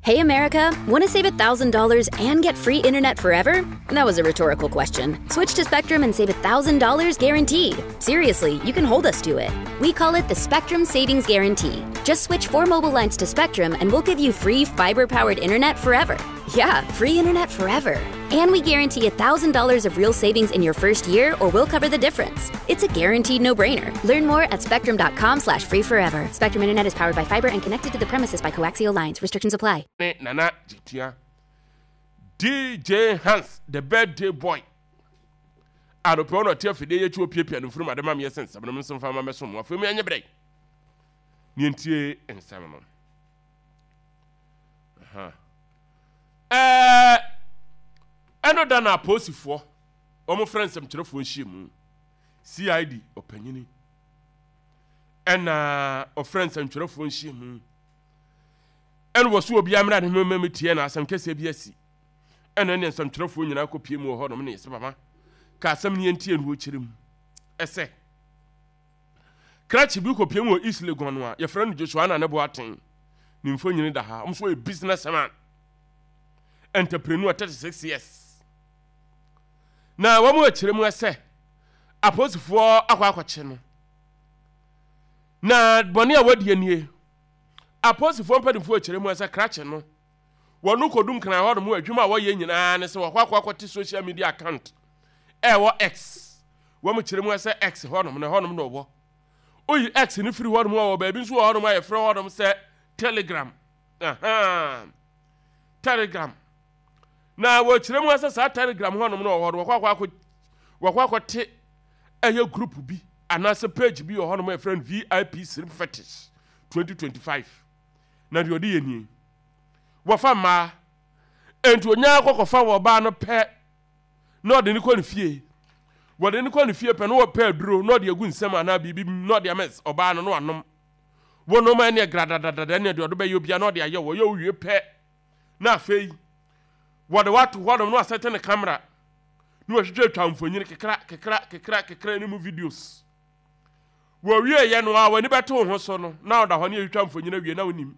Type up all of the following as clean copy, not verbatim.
Hey, America, want to save $1,000 and get free internet forever? That was a rhetorical question. Switch to Spectrum and save $1,000 guaranteed. Seriously, you can hold us to it. We call it the Spectrum Savings Guarantee. Just switch 4 mobile lines to Spectrum and we'll give you free fiber-powered internet forever. Yeah, free internet forever. And we guarantee $1,000 of real savings in your first year, or we'll cover the difference. It's a guaranteed no-brainer. Learn more at spectrum.com/free forever. Spectrum Internet is powered by fiber and connected to the premises by coaxial lines. Restrictions apply. Nana Jitia. DJ Hans, the birthday boy. I don't know if you have to appear and from Madame Yessens, but I'm some farmer messom for me and your break. Niente and Salmon. I know that I post for my friends some telephone shim CID opinion and our friends some telephone shim and was so be a man who made Tiana some case ABS and then some telephone and I could pay more hard on me, Mama. Cassam Nienti and Witcherim. Essay Cratchy book of Pimo East Legonwa, your friend Joshua and Abuatin. Nymphonia da, I'm so a businessman. Entrepreneur 36 years. Now, one more children say, I pose for a channel. Now, Bonia, what do you need? I pose for a children was a cratchano. One look or don't can I order more, Juma, what you and so what social media account. X. One more children was X, Honum, and Honum no. Oh, you X in the free one more, baby, so out of my friend said Telegram. Telegram. Now, what you was a Telegram one no what take a group be and as a page be one of my friend VIP Sleep Fetish 2025. Now, your DNA. Wafama and to a nyako for banner pet, not the Nicole Fee. What any kind of fear pen or pair drew, not your good summer, not your mess or banner no one. One no man near Grada than your obey you be not your pet. Now, Fay. What I'm not setting a camera. No straight town for you, crack, new videos. Well, we are young when you battle her son. Now that when you come for you know him.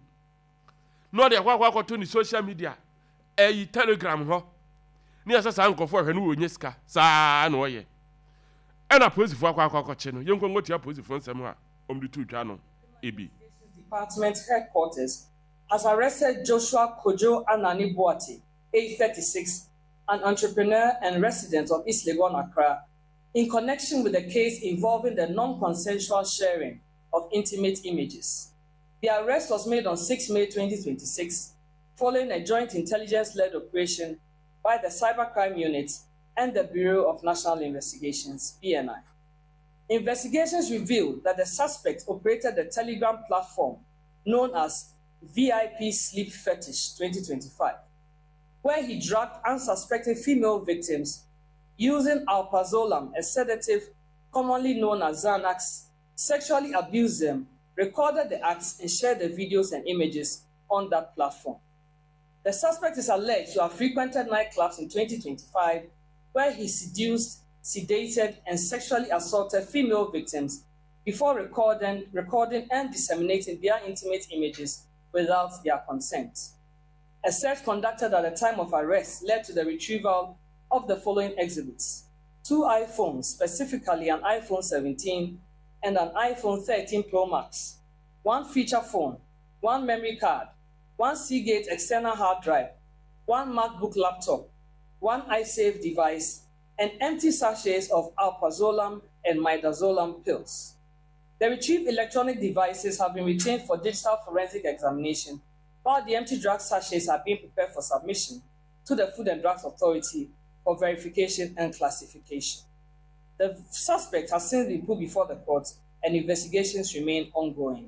Not the what to the social media. A telegram, ho. Near us uncle for her new Niska, sa no ye. And I pose for a channel. You can go to your position somewhere on the 2 channel. AB Department headquarters has arrested Joshua Kojo Anani Boati, age 36, an entrepreneur and resident of East Legon, Accra, in connection with the case involving the non-consensual sharing of intimate images. The arrest was made on 6 May 2026, following a joint intelligence-led operation by the Cybercrime Unit and the Bureau of National Investigations, BNI. Investigations revealed that the suspect operated the Telegram platform known as VIP Sleep Fetish 2025, where he drugged unsuspecting female victims using alprazolam, a sedative commonly known as Xanax, sexually abused them, recorded the acts, and shared the videos and images on that platform. The suspect is alleged to have frequented nightclubs in 2025, where he seduced, sedated, and sexually assaulted female victims before recording and disseminating their intimate images without their consent. A search conducted at the time of arrest led to the retrieval of the following exhibits: 2 iPhones, specifically an iPhone 17 and an iPhone 13 Pro Max, 1 feature phone, 1 memory card, 1 Seagate external hard drive, 1 MacBook laptop, 1 iSafe device, and empty sachets of alprazolam and midazolam pills. The retrieved electronic devices have been retained for digital forensic examination, while the empty drug sachets are being prepared for submission to the Food and Drugs Authority for verification and classification. The suspect has since been put before the court, and investigations remain ongoing.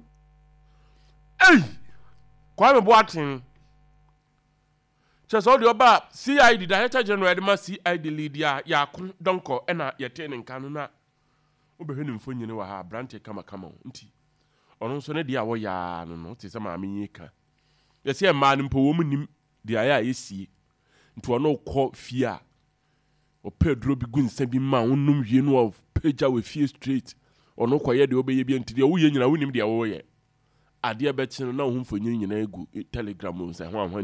Hey! Kwame Boateng. Just all the about CID, Director General, the CID lead ya donko, and ya turning canona. Obehenim for you know her branch come unti. On so ne dia wo ya no no te se ma menyika. Ye se ma nimpo wo munim dia ya yesi. Nti ono kɔ fia. O Pedro bi gunsa bi ma wonum wie no of pagea we fie straight. Ono kɔ ye de obeye bi nti dia wo ye nyina wonim dia wo ye. Ade be kye no na wo mfonyin nyina egu Telegram so ho